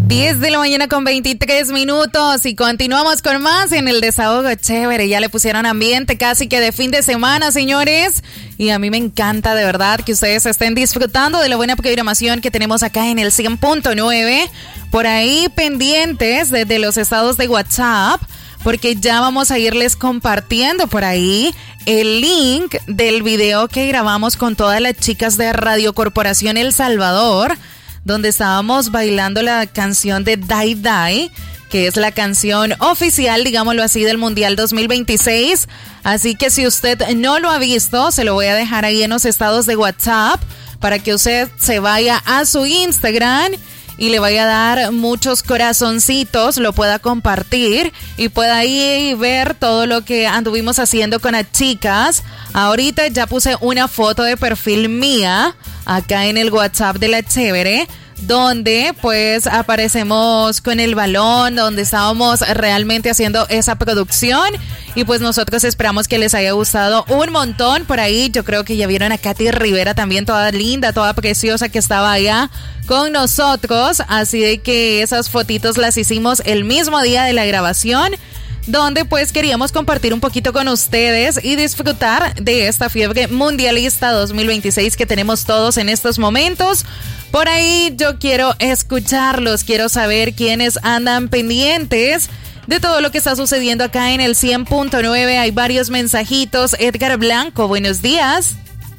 10 de la mañana con 23 minutos y continuamos con más en el desahogo chévere. Ya le pusieron ambiente casi que de fin de semana, señores. Y a mí me encanta de verdad que ustedes estén disfrutando de la buena programación que tenemos acá en el 100.9. Por ahí pendientes desde los estados de WhatsApp, porque ya vamos a irles compartiendo por ahí el link del video que grabamos con todas las chicas de Radio Corporación El Salvador, donde estábamos bailando la canción de Die Die, que es la canción oficial, digámoslo así, del Mundial 2026. Así que si usted no lo ha visto, se lo voy a dejar ahí en los estados de WhatsApp para que usted se vaya a su Instagram y le vaya a dar muchos corazoncitos, lo pueda compartir y pueda ahí ver todo lo que anduvimos haciendo con las chicas. Ahorita ya puse una foto de perfil mía acá en el WhatsApp de la Chévere, donde pues aparecemos con el balón, donde estábamos realmente haciendo esa producción y pues nosotros esperamos que les haya gustado un montón. Por ahí yo creo que ya vieron a Katy Rivera también, toda linda, toda preciosa, que estaba allá con nosotros, así de que esas fotitos las hicimos el mismo día de la grabación, donde pues queríamos compartir un poquito con ustedes y disfrutar de esta fiebre mundialista 2026 que tenemos todos en estos momentos. Por ahí yo quiero escucharlos, quiero saber quiénes andan pendientes de todo lo que está sucediendo acá en el 100.9. Hay varios mensajitos. Edgar Blanco, buenos días.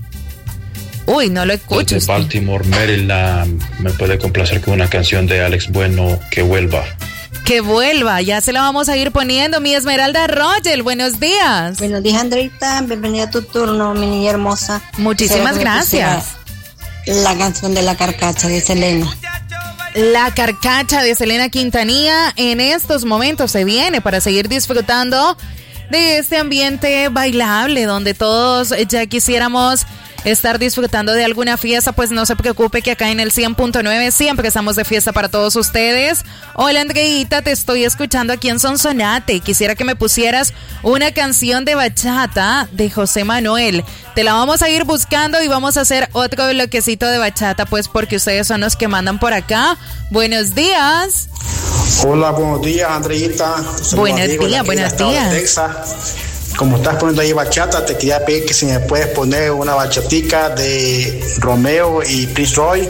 Uy, no lo escucho. Desde Baltimore, Maryland, me puede complacer con una canción de Alex Bueno, Que Vuelva. Que vuelva, ya se la vamos a ir poniendo. Mi Esmeralda Rogel, buenos días. Buenos días, Andreita, bienvenida a tu turno, mi niña hermosa. Muchísimas gracias. La canción de La Carcacha de Selena. La Carcacha de Selena Quintanilla en estos momentos se viene para seguir disfrutando de este ambiente bailable donde todos ya quisiéramos estar disfrutando de alguna fiesta. Pues no se preocupe que acá en el 100.9 siempre estamos de fiesta para todos ustedes. Hola Andreita, te estoy escuchando aquí en Sonsonate. Quisiera que me pusieras una canción de bachata de José Manuel. Te la vamos a ir buscando y vamos a hacer otro bloquecito de bachata, pues porque ustedes son los que mandan por acá. Buenos días. Hola, buenos días, Andreita. Buenos días. Texas. Como estás poniendo ahí bachata, te quería pedir que si me puedes poner una bachatica de Romeo y Prince Roy,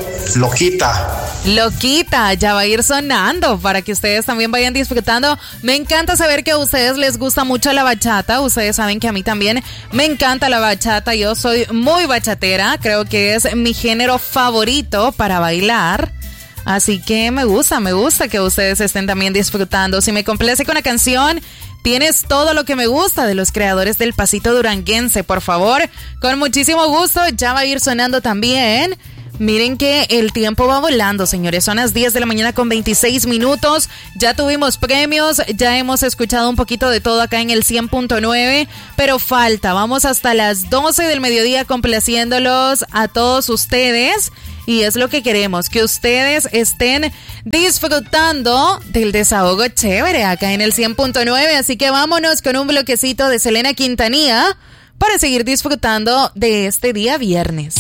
Loquita, ya va a ir sonando para que ustedes también vayan disfrutando. Me encanta saber que a ustedes les gusta mucho la bachata. Ustedes saben que a mí también me encanta la bachata. Yo soy muy bachatera, creo que es mi género favorito para bailar. Así que me gusta que ustedes estén también disfrutando. Si me complace con la canción Tienes todo lo que me gusta de los creadores del Pasito Duranguense, por favor, con muchísimo gusto, ya va a ir sonando también. Miren que el tiempo va volando, señores, son las 10 de la mañana con 26 minutos, ya tuvimos premios, ya hemos escuchado un poquito de todo acá en el 100.9, pero falta, vamos hasta las 12 del mediodía complaciéndolos a todos ustedes. Y es lo que queremos, que ustedes estén disfrutando del desahogo chévere acá en el 100.9. Así que vámonos con un bloquecito de Selena Quintanilla para seguir disfrutando de este día viernes.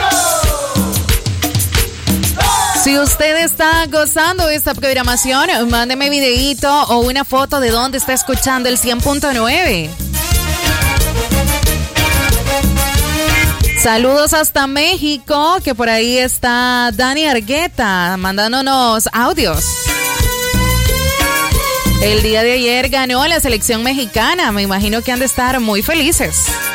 Si usted está gozando de esta programación, mándeme videíto o una foto de dónde está escuchando el 100.9. Saludos hasta México, que por ahí está Dani Argueta mandándonos audios. El día de ayer ganó la selección mexicana, me imagino que han de estar muy felices.